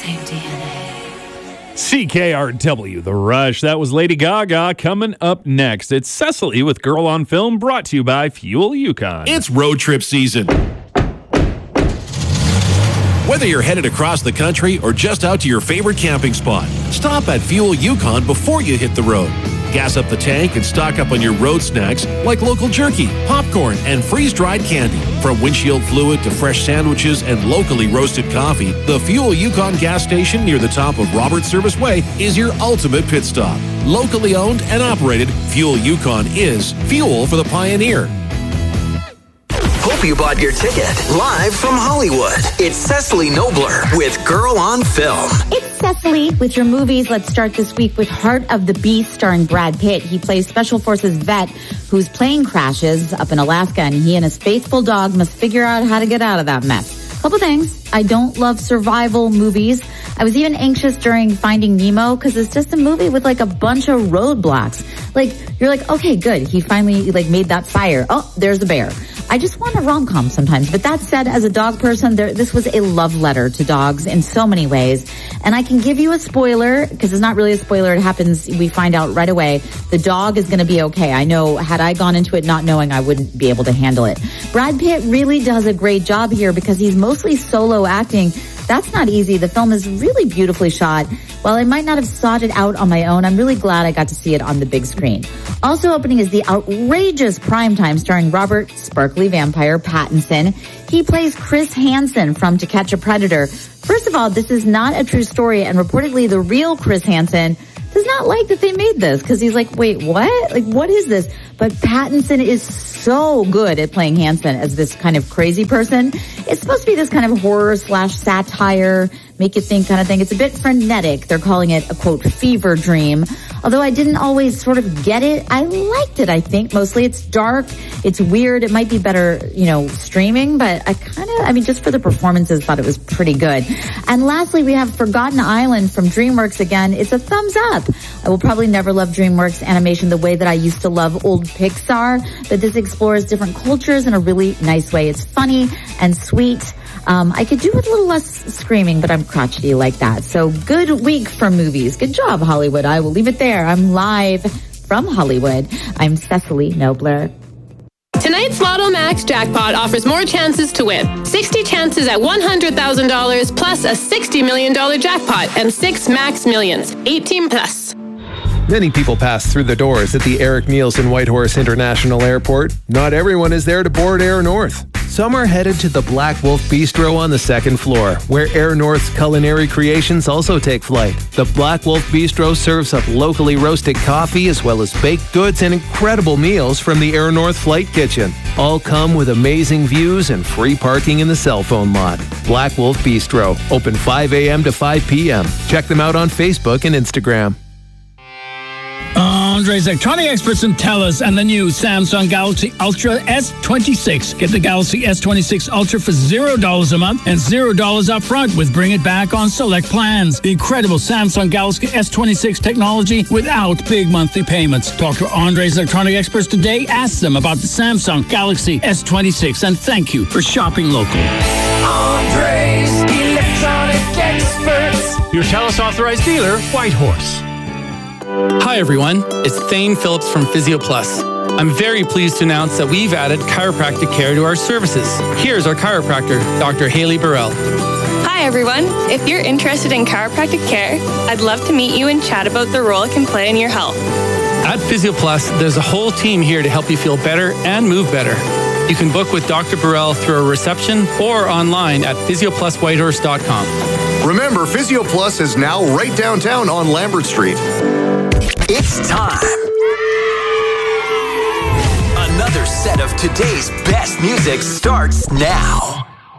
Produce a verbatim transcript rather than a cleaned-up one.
Same D N A. C K R W, The Rush. That was Lady Gaga. Coming up next, it's Cecily with Girl on Film, brought to you by Fuel Yukon. It's road trip season. Whether you're headed across the country or just out to your favorite camping spot, stop at Fuel Yukon before you hit the road. Gas up the tank and stock up on your road snacks like local jerky, popcorn, and freeze-dried candy. From windshield fluid to fresh sandwiches and locally roasted coffee, the Fuel Yukon gas station near the top of Robert Service Way is your ultimate pit stop. Locally owned and operated, Fuel Yukon is fuel for the pioneer. Hope you bought your ticket. Live from Hollywood, it's Cecily Nobler with Girl on Film. It's Cecily with your movies. Let's start this week with Heart of the Beast starring Brad Pitt. He plays Special Forces vet whose plane crashes up in Alaska, and he and his faithful dog must figure out how to get out of that mess. Couple things. I don't love survival movies. I was even anxious during Finding Nemo because it's just a movie with like a bunch of roadblocks. Like, you're like, okay, good. He finally like made that fire. Oh, there's the bear. I just want a rom-com sometimes. But that said, as a dog person, there, this was a love letter to dogs in so many ways. And I can give you a spoiler because it's not really a spoiler. It happens. We find out right away. The dog is going to be okay. I know had I gone into it not knowing, I wouldn't be able to handle it. Brad Pitt really does a great job here because he's mostly solo acting. That's not easy. The film is really beautifully shot. While I might not have sought it out on my own, I'm really glad I got to see it on the big screen. Also opening is the outrageous Primetime starring Robert Sparkly Vampire Pattinson. He plays Chris Hansen from To Catch a Predator. First of all, this is not a true story, and reportedly the real Chris Hansen does not like that they made this because he's like, wait, what? Like, what is this? But Pattinson is so good at playing Hansen as this kind of crazy person. It's supposed to be this kind of horror slash satire, make you think kind of thing. It's a bit frenetic. They're calling it a, quote, fever dream. Although I didn't always sort of get it, I liked it, I think. Mostly it's dark. It's weird. It might be better, you know, streaming, but I kind of, I mean, just for the performances, thought it was pretty good. And lastly, we have Forgotten Island from DreamWorks again. It's a thumbs up. I will probably never love DreamWorks animation the way that I used to love old Pixar, but this explores different cultures in a really nice way. It's funny and sweet. Um, I could do with a little less screaming, but I'm crotchety like that. So good week for movies. Good job, Hollywood. I will leave it there. I'm live from Hollywood. I'm Cecily Nobler. Tonight's Lotto Max jackpot offers more chances to win. sixty chances at one hundred thousand dollars plus a sixty million dollars jackpot and six max millions. eighteen plus. Many people pass through the doors at the Eric Nielsen Whitehorse International Airport. Not everyone is there to board Air North. Some are headed to the Black Wolf Bistro on the second floor, where Air North's culinary creations also take flight. The Black Wolf Bistro serves up locally roasted coffee as well as baked goods and incredible meals from the Air North Flight Kitchen. All come with amazing views and free parking in the cell phone lot. Black Wolf Bistro, open five a.m. to five p.m. Check them out on Facebook and Instagram. Andre's electronic experts in TELUS and the new Samsung Galaxy Ultra S twenty-six. Get the Galaxy S twenty-six Ultra for zero dollars a month and zero dollars up front with Bring It Back on select plans. The incredible Samsung Galaxy S twenty-six technology without big monthly payments. Talk to Andre's electronic experts today. Ask them about the Samsung Galaxy S twenty-six, and thank you for shopping local. Andre's electronic experts. Your TELUS authorized dealer, Whitehorse. Hi everyone, it's Thane Phillips from PhysioPlus. I'm very pleased to announce that we've added chiropractic care to our services. Here's our chiropractor, Doctor Haley Burrell. Hi everyone, if you're interested in chiropractic care, I'd love to meet you and chat about the role it can play in your health. At PhysioPlus, there's a whole team here to help you feel better and move better. You can book with Doctor Burrell through our reception or online at physio plus whitehorse dot com. Remember, PhysioPlus is now right downtown on Lambert Street. It's time. Another set of today's best music starts now.